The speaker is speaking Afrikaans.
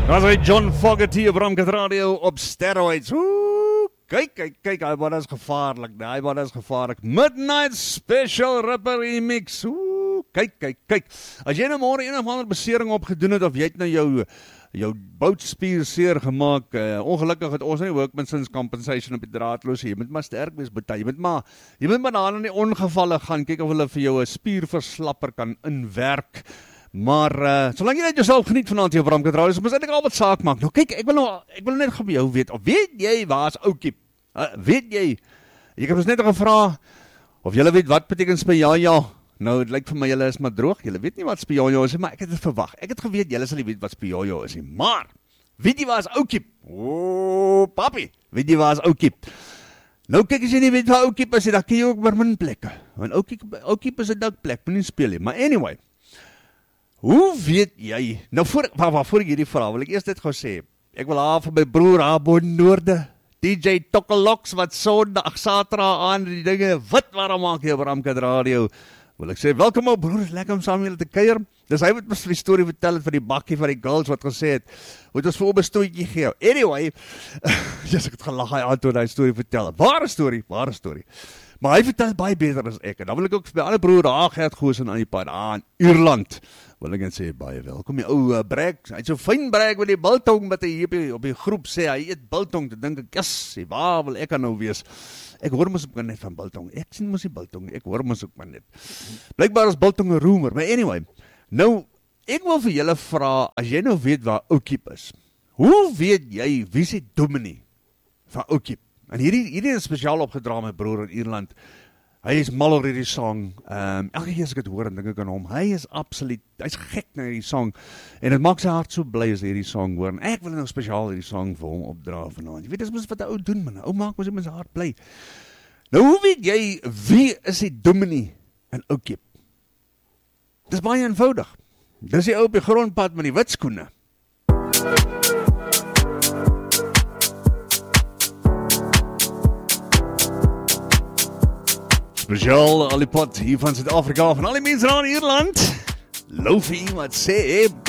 Dat is John Fogerty op Ramkat Radio op steroids. Kyk, hy man is gevaarlik, hy man is gevaarlik. Midnight Special Rapper Remix. Kyk. As jy nou môre een of ander besering opgedoen het, of jy het nou jou boutspier seer gemaak, ongelukkig het ons nie workman's compensation op die draadloos, jy moet maar sterk wees, jy moet maar daar in die ongevalle gaan, kyk of hulle vir jou 'n spierverslapper kan inwerk. Maar, solang jy net jouself geniet vanaand hier op Ramkat Radio, so moet eintlik al wat saak maak. Nou kyk, ek wil net by jou weet, of weet jy waar is Oukie? Weet jy? Ek het ons net gevra, of julle weet wat beteken spijanja? Nou, het lyk vir my, julle is maar droog, julle weet nie wat spijanja is, maar ek het dit verwag. Ek het geweet, julle sal nie weet wat spijanja is nie, maar, weet jy waar is Oukie? Papi, weet jy waar is Oukie? Nou kyk, as jy nie weet waar Oukie is, dan kan jy ook maar min plekke. Want Oukie is 'n dakplek, moet nie speel nie, maar anyway. Hoe weet jy, nou voor ek hierdie vraag, wil ek eers dit gou sê, ek wil haar vir my broer, haar Noorde, DJ Tokkeloks, wat Sondag, Saterdag aan, die dinge, wat waarom maak jy op Ramkat Radio, wil ek sê, welkom op broer, is lekker om saam julle te kuier, dis hy wat ons die story vertel het van die bakkie van die girls, wat gesê het, moet ons vir hom 'n stootjie gee, anyway, yes, ek het gelag, hy aan toe die story vertel, ware story, maar hy vertel baie beter as ek, en dan wil ek ook by alle broer, daar Gert Goosen aan die pad, aan Ierland, wil ek net sê, baie welkom, die ou brek, hy het so fyn brek met die biltong, wat hy hier op die groep sê, hy eet biltong, dan dink ek, yes, waar wil ek nou wees? Ek hoor mos ook maar net van biltong, ek sien mos die biltong, ek hoor mos ook maar net. Blijkbaar is biltong 'n roemer, maar anyway, nou, ek wil vir julle vra, as jy nou weet waar Oukie is, hoe weet jy, wie is die dominee van Oukie? En hierdie is spesiaal opgedra my broer in Ierland, hy is mal oor hierdie song, elke keer as ek het hoor en dink ek aan hom, hy is gek na hierdie song, en het maak sy hart so bly as hierdie song hoor, en ek wil nou spesiaal hierdie song vir hom opdra vanaand, jy weet, dis wat die ou doen man, ou maak mos sy hart bly. Nou hoe weet jy, wie is die dominee in Oukie? Dis baie eenvoudig, dis die ou op die grondpad met die wit skoene. Spesiaal al die pot hier van Suid-Afrika, van al die mense daar in Ierland. Loofie wat sê,